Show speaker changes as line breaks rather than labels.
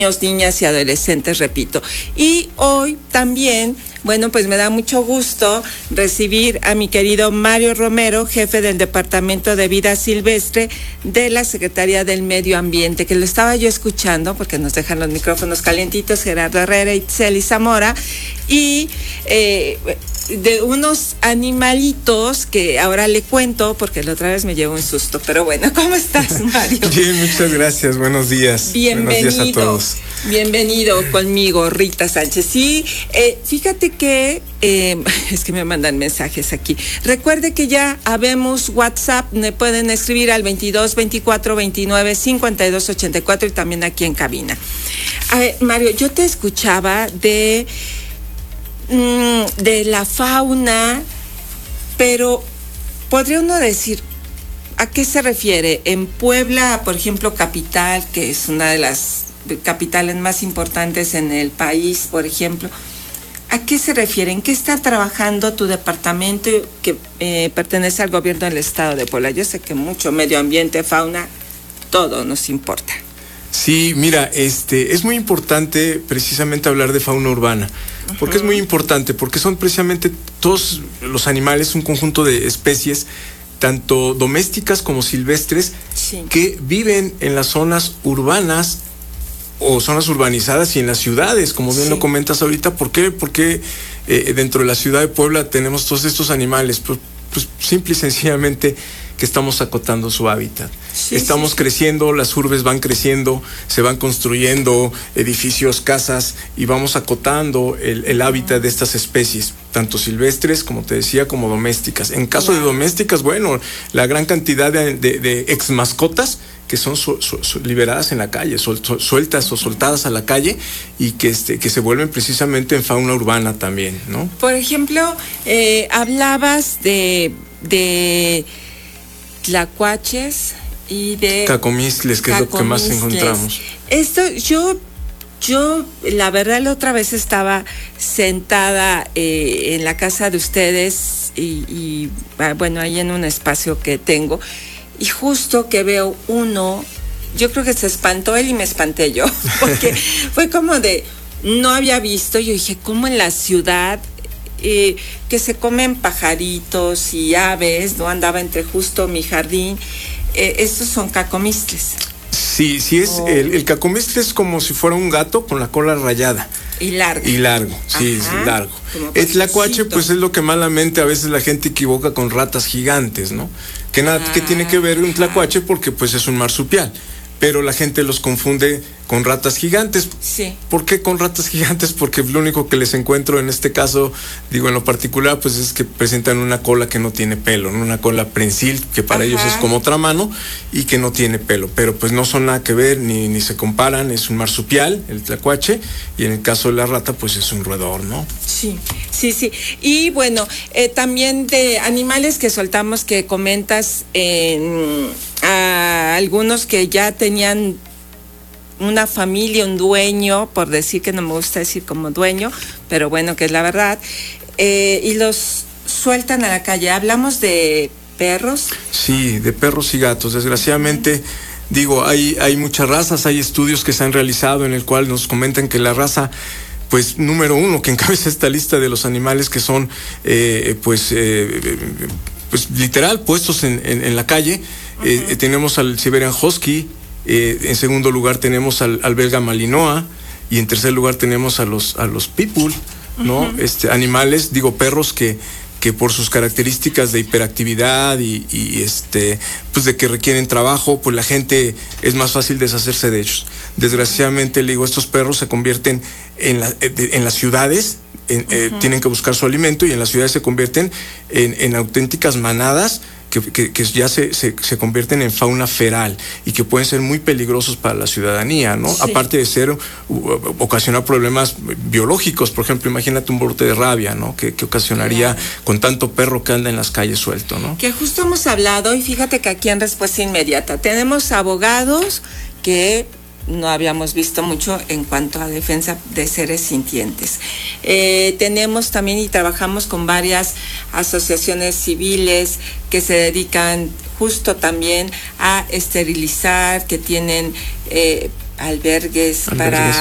niñas y adolescentes, repito. Y hoy también, bueno, pues me da mucho gusto recibir a mi querido Mario Romero, jefe del Departamento de Vida Silvestre de la Secretaría del Medio Ambiente, que lo estaba yo escuchando porque nos dejan los micrófonos calientitos, Gerardo Herrera, Itzel Zamora, y de unos animalitos que ahora le cuento porque la otra vez me llevo un susto. Pero bueno, ¿cómo estás, Mario?
Bien, muchas gracias, buenos días.
Bienvenido.
Buenos días a todos.
Bienvenido conmigo, Rita Sánchez. Sí, fíjate que es que me mandan mensajes aquí. Recuerde que ya habemos WhatsApp, me pueden escribir al 22 24 29 52 84 y también aquí en cabina. Mario, yo te escuchaba de la fauna, pero podría uno decir, ¿a qué se refiere? En Puebla, por ejemplo, capital, que es una de las capitales más importantes en el país, por ejemplo, ¿a qué se refiere? ¿En qué está trabajando tu departamento que pertenece al gobierno del estado de Puebla? Yo sé que mucho medio ambiente, fauna, todo nos importa.
Sí, mira, es muy importante precisamente hablar de fauna urbana. ¿Por qué es muy importante? Porque son precisamente todos los animales, un conjunto de especies, tanto domésticas como silvestres, sí, que viven en las zonas urbanas o zonas urbanizadas y en las ciudades, como bien, sí, lo comentas ahorita. ¿Por qué? Porque dentro de la ciudad de Puebla tenemos todos estos animales, pues simple y sencillamente que estamos acotando su hábitat. Sí, estamos creciendo, las urbes van creciendo, se van construyendo edificios, casas, y vamos acotando el hábitat de estas especies, tanto silvestres, como te decía, como domésticas. En caso de domésticas, bueno, la gran cantidad de ex mascotas que son liberadas en la calle, sueltas o soltadas a la calle, y que se vuelven precisamente en fauna urbana también, ¿no?
Por ejemplo, hablabas de tlacuaches y de
cacomistles, que es lo que más encontramos.
Esto, yo la verdad la otra vez estaba sentada en la casa de ustedes y bueno, ahí en un espacio que tengo, y justo que veo uno, yo creo que se espantó él y me espanté yo, porque fue como de, no había visto, yo dije, ¿cómo en la ciudad que se comen pajaritos y aves? No andaba entre justo mi jardín. Estos son cacomistles.
Sí, el cacomistle es como si fuera un gato con la cola rayada.
Y largo.
Sí, es largo. El tlacuache, pues es lo que malamente a veces la gente equivoca con ratas gigantes, ¿no? Que tiene que ver un tlacuache porque pues es un marsupial. Pero la gente los confunde con ratas gigantes. Sí. ¿Por qué con ratas gigantes? Porque lo único que les encuentro en este caso, digo en lo particular, pues es que presentan una cola que no tiene pelo, ¿no? Una cola prensil, que para ellos es como otra mano, y que no tiene pelo. Pero pues no son nada que ver, ni se comparan. Es un marsupial, el tlacuache, y en el caso de la rata, pues es un roedor, ¿no?
Sí. Y bueno, también de animales que soltamos, que comentas, a algunos que ya tenían una familia, un dueño, por decir, que no me gusta decir como dueño, pero bueno, que es la verdad, y los sueltan a la calle. ¿Hablamos de perros?
Sí, de perros y gatos. Desgraciadamente, digo, hay muchas razas, hay estudios que se han realizado en el cual nos comentan que la raza, pues número uno, que encabeza esta lista de los animales que son, pues literal, puestos en la calle. Tenemos al Siberian Husky, en segundo lugar tenemos al belga Malinois, y en tercer lugar tenemos a los pitbull, ¿no? Animales, digo, perros que por sus características de hiperactividad y pues de que requieren trabajo, pues la gente es más fácil deshacerse de ellos. Desgraciadamente, le digo, estos perros se convierten en las ciudades, tienen que buscar su alimento, y en las ciudades se convierten en auténticas manadas que ya se convierten en fauna feral y que pueden ser muy peligrosos para la ciudadanía, ¿no? Sí. Aparte de ocasionar problemas biológicos. Por ejemplo, imagínate un brote de rabia, ¿no? Que ocasionaría con tanto perro que anda en las calles suelto, ¿no?
Que justo hemos hablado, y fíjate que aquí en Respuesta Inmediata tenemos abogados que no habíamos visto mucho en cuanto a defensa de seres sintientes. Tenemos también y trabajamos con varias asociaciones civiles que se dedican justo también a esterilizar, que tienen albergues para